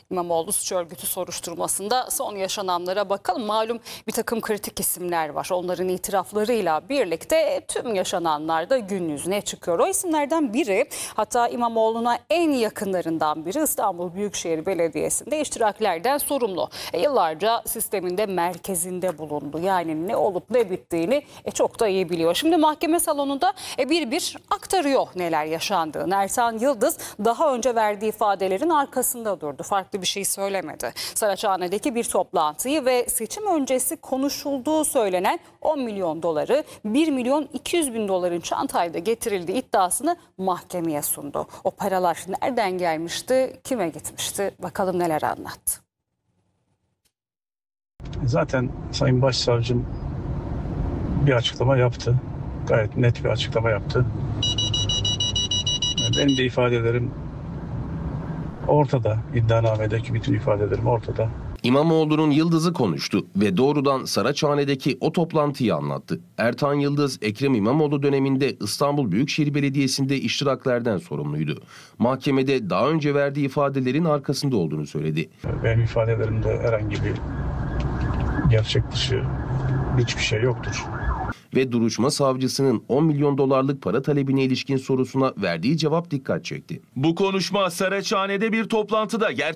İmamoğlu suç örgütü soruşturmasında son yaşananlara bakalım. Malum bir takım kritik isimler var. Onların itiraflarıyla birlikte tüm yaşananlar da gün yüzüne çıkıyor. O isimlerden biri, hatta İmamoğlu'na en yakınlarından biri, İstanbul Büyükşehir Belediyesi'nde iştiraklerden sorumlu. Yıllarca sistemin de merkezinde bulundu. Yani ne olup ne bittiğini çok da iyi biliyor. Şimdi mahkeme salonunda bir aktarıyor neler yaşandığını. Ertan Yıldız daha önce verdiği ifadelerin arkasında durdu. Farklı bir şey söylemedi. Saraçhane'deki bir toplantıyı ve seçim öncesi konuşulduğu söylenen 10 milyon doları 1 milyon 200 bin doların çantayla getirildiği iddiasını mahkemeye sundu. O paralar nereden gelmişti, kime gitmişti? Bakalım neler anlattı. Zaten Sayın Başsavcım bir açıklama yaptı. Gayet net bir açıklama yaptı. Benim de ifadelerim ortada. İddianamedeki bütün ifadelerim ortada. İmamoğlu'nun Yıldız'ı konuştu ve doğrudan Saraçhane'deki o toplantıyı anlattı. Ertan Yıldız, Ekrem İmamoğlu döneminde İstanbul Büyükşehir Belediyesi'nde iştiraklerden sorumluydu. Mahkemede daha önce verdiği ifadelerin arkasında olduğunu söyledi. Benim ifadelerimde herhangi bir gerçek dışı hiçbir şey yoktur. Ve duruşma savcısının 10 milyon dolarlık para talebine ilişkin sorusuna verdiği cevap dikkat çekti. Bu konuşma Saraçhane'de bir toplantıda gerçekleşti.